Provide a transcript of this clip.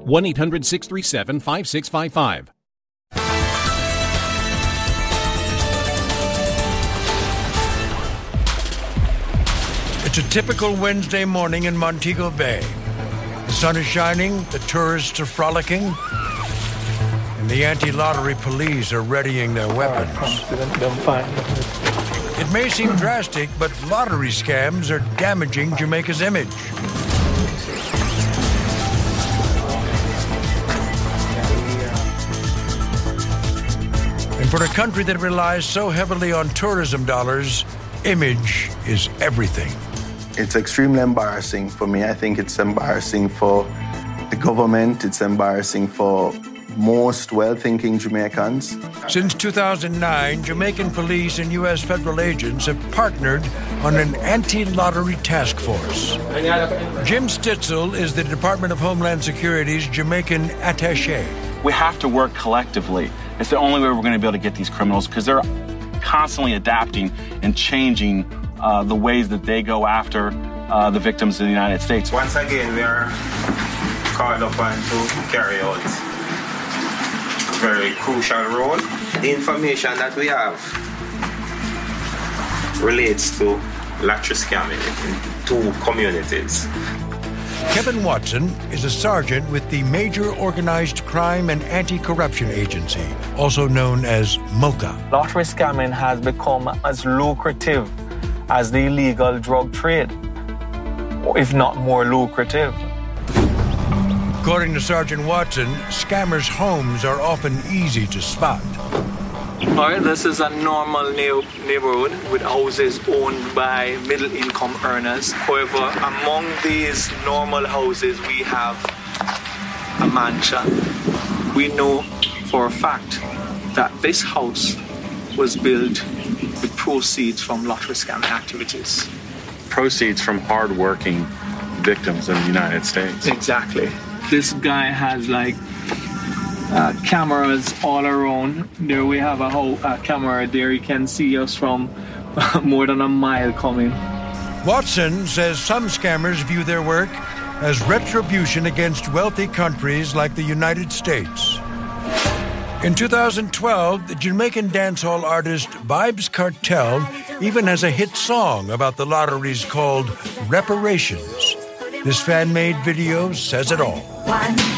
1-800-637-5655. It's a typical Wednesday morning in Montego Bay. The sun is shining, the tourists are frolicking, and the anti-lottery police are readying their weapons. It may seem drastic, but lottery scams are damaging Jamaica's image. And for a country that relies so heavily on tourism dollars, image is everything. It's extremely embarrassing for me. I think it's embarrassing for the government. It's embarrassing for most well-thinking Jamaicans. Since 2009, Jamaican police and U.S. federal agents have partnered on an anti-lottery task force. Jim Stitzel is the Department of Homeland Security's Jamaican attaché. We have to work collectively. It's the only way we're going to be able to get these criminals, because they're constantly adapting and changing the ways that they go after the victims of the United States. Once again, we are called upon to carry out a very crucial role. The information that we have relates to lottery scamming in two communities. Kevin Watson is a sergeant with the Major Organized Crime and Anti-Corruption Agency, also known as MOCA. Lottery scamming has become as lucrative as the illegal drug trade, if not more lucrative. According to Sergeant Watson, scammers' homes are often easy to spot. All right, this is a normal neighborhood with houses owned by middle-income earners. However, among these normal houses, we have a mansion. We know for a fact that this house was built with proceeds from lottery scamming activities. Proceeds from hard-working victims of the United States. Exactly. This guy has cameras all around. There we have a camera there. You can see us from more than a mile coming. Watson says some scammers view their work as retribution against wealthy countries like the United States. In 2012, the Jamaican dancehall artist Vybz Kartel even has a hit song about the lotteries called Reparations. This fan-made video says it all.